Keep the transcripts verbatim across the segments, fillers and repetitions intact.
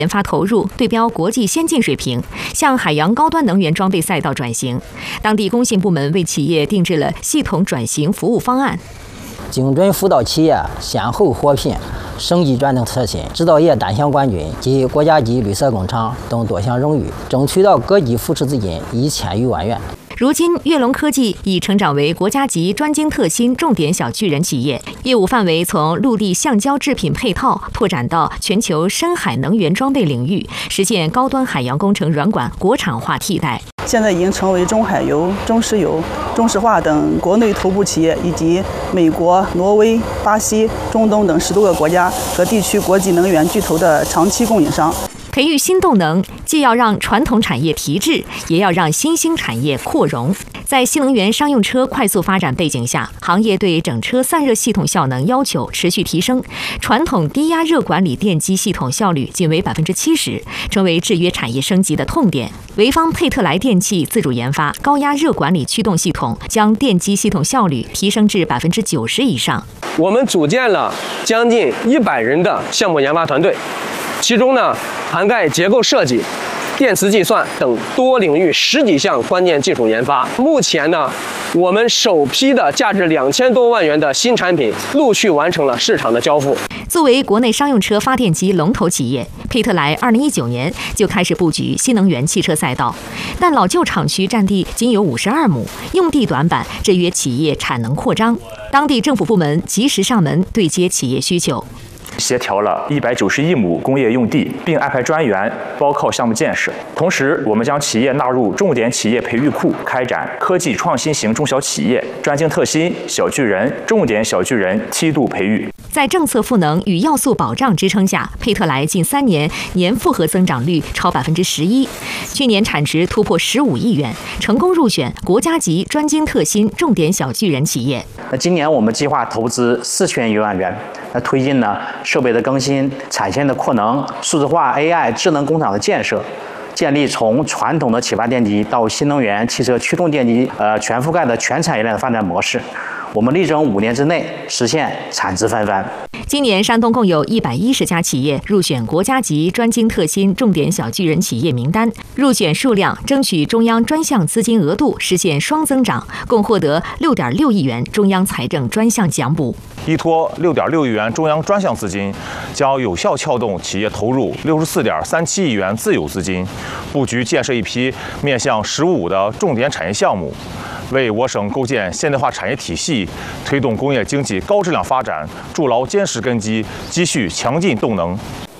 研发投入对标国际先进水平，向海洋高端能源装备赛道转型。当地工信部门为企业定制了系统转型服务方案， 精准辅导企业先后获聘省级转正特新、制造业单项冠军及国家级绿色工厂等多项荣誉，争取到各级扶持资金一千余万元。 如今，跃龙科技已成长为国家级专精特新重点小巨人企业，业务范围从陆地橡胶制品配套拓展到全球深海能源装备领域，实现高端海洋工程软管国产化替代。 现在已经成为中海油、中石油、中石化等国内头部企业，以及美国、挪威、巴西、中东等十多个国家和地区国际能源巨头的长期供应商。 培育新动能，既要让传统产业提质，也要让新兴产业扩容。在新能源商用车快速发展背景下，行业对整车散热系统效能要求持续提升。传统低压热管理电机系统效率仅为百分之七十，成为制约产业升级的痛点。潍坊佩特莱电器自主研发高压热管理驱动系统，将电机系统效率提升至百分之九十以上。 我们组建了将近一百人的项目研发团队。其中呢，涵盖结构设计、电磁计算等多领域十几项关键技术研发。目前呢，我们首批的价值两千多万元的新产品陆续完成了市场的交付。 作为国内商用车发电机龙头企业，佩特莱二零一九年就开始布局新能源汽车赛道，但老旧厂区占地仅有五十二亩，用地短板制约企业产能扩张。当地政府部门及时上门对接企业需求。 协调了一百九十一亩工业用地，并安排专员包靠项目建设。同时，我们将企业纳入重点企业培育库，开展科技创新型中小企业、专精特新、小巨人、重点小巨人梯度培育。 在政策赋能与要素保障支撑下，佩特莱近三年年复合增长率超百分之十一，去年产值突破十五亿元，成功入选国家级专精特新重点小巨人企业。 那今年我们计划投资四千余万元，来推进呢设备的更新、产线的扩能、数字化 A I 智能工厂的建设，建立从传统的启发电机到新能源汽车驱动电机呃全覆盖的全产业链的发展模式。我们力争五年之内实现产值翻番。 今年，山东共有一百一十家企业入选国家级专精特新重点小巨人企业名单，入选数量争取中央专项资金额度实现双增长，共获得六点六亿元中央财政专项奖补。 依托六点六亿元中央专项资金，将有效撬动企业投入六十四点三七亿元自有资金，布局建设一批面向“十五”的重点产业项目，为我省构建现代化产业体系，推动工业经济高质量发展筑牢坚实根基，积蓄强劲动能。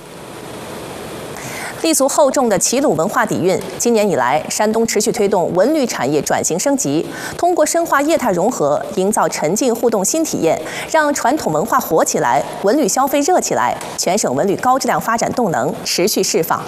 立足厚重的齐鲁文化底蕴，今年以来，山东持续推动文旅产业转型升级，通过深化业态融合，营造沉浸互动新体验，让传统文化活起来，文旅消费热起来，全省文旅高质量发展动能持续释放。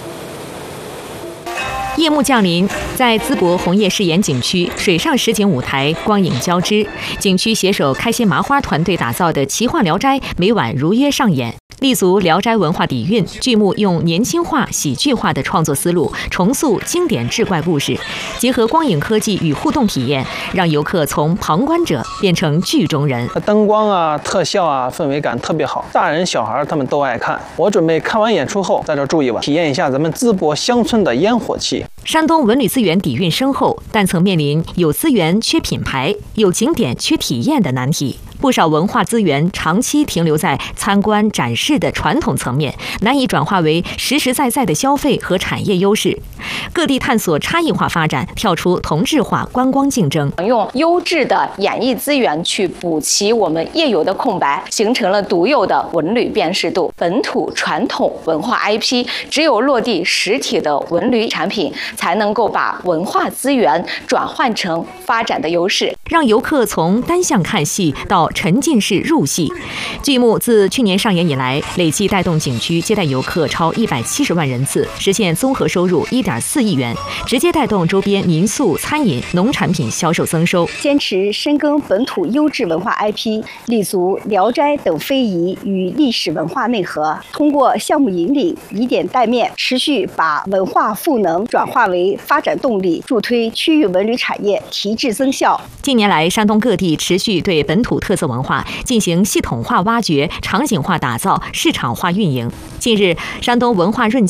夜幕降临，在淄博红叶誓言景区水上实景舞台光影交织，景区携手开心麻花团队打造的奇幻聊斋每晚如约上演。立足聊斋文化底蕴，剧目用年轻化、喜剧化的创作思路重塑经典志怪故事，结合光影科技与互动体验，让游客从旁观者变成剧中人。 灯光啊、特效啊，氛围感特别好，大人小孩他们都爱看。我准备看完演出后在这住一晚，体验一下咱们淄博乡村的烟火气。 山东文旅资源底蕴深厚，但曾面临有资源缺品牌、有景点缺体验的难题。不少文化资源长期停留在参观展示的传统层面，难以转化为实实在在的消费和产业优势。各地探索差异化发展，跳出同质化观光竞争， 用优质的演艺资源去补齐我们业有的空白，形成了独有的文旅辨识度。本土传统文化 I P 只有落地实体的文旅产品，才能够把文化资源转换成发展的优势， 让游客从单向看戏到沉浸式入戏。剧目自去年上演以来，累计带动景区接待游客超一百七十万人次，实现综合收入一点四亿元，直接带动周边民宿、餐饮、农产品销售增收。 坚持深耕本土优质文化 I P， 立足聊斋等非遗与历史文化内核，通过项目引领、以点带面，持续把文化赋能转化为发展动力，助推区域文旅产业提质增效。 近年年来，山东各地持续对本土特色文化进行系统化挖掘、场景化打造、市场化运营。近日，山东文化润